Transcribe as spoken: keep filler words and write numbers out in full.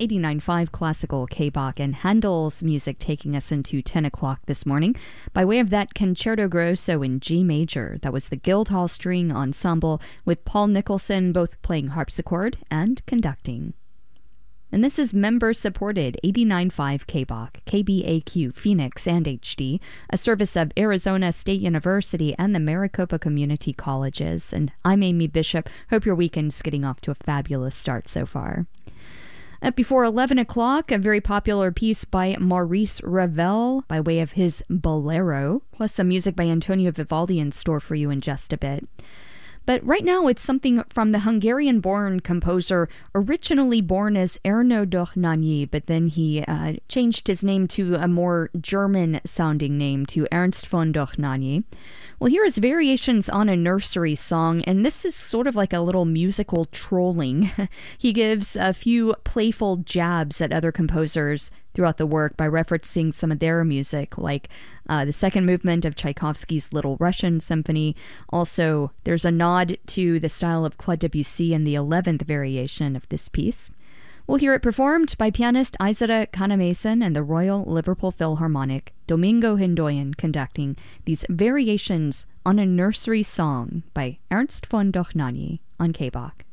eighty-nine point five Classical K-Bach, and Handel's music taking us into ten o'clock this morning by way of that Concerto Grosso in G major. That was the Guildhall String Ensemble with Paul Nicholson both playing harpsichord and conducting. And this is member-supported eighty-nine point five K-Bach, K B A Q, Phoenix, and H D, a service of Arizona State University and the Maricopa Community Colleges. And I'm Amy Bishop. Hope your weekend's getting off to a fabulous start so far. At before eleven o'clock, a very popular piece by Maurice Ravel by way of his Bolero, plus some music by Antonio Vivaldi in store for you in just a bit. But right now, it's something from the Hungarian-born composer, originally born as Ernő Dohnányi, but then he uh, changed his name to a more German-sounding name, to Ernst von Dohnányi. Well, here is Variations on a Nursery Song, and this is sort of like a little musical trolling. He gives a few playful jabs at other composers throughout the work by referencing some of their music, like uh, the second movement of Tchaikovsky's Little Russian Symphony. Also, there's a nod to the style of Claude Debussy in the eleventh variation of this piece. We'll hear it performed by pianist Isara Kanamason and the Royal Liverpool Philharmonic, Domingo Hindoyan conducting these Variations on a Nursery Song by Ernst von Dohnányi on K-Bach.